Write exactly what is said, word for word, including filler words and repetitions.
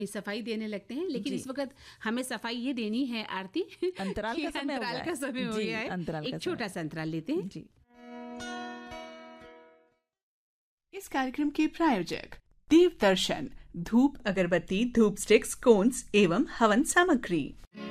सफाई देने लगते हैं, लेकिन जी। इस वक्त हमें सफाई ये देनी है आरती अंतराल कि का समय हो अंतराल गया का है। समय हो जी, गया है। अंतराल का एक समय। छोटा सा अंतराल लेते हैं। जी। इस कार्यक्रम के प्रायोजक देव दर्शन, धूप अगरबत्ती, धूप स्टिक्स, कोन्स एवं हवन सामग्री।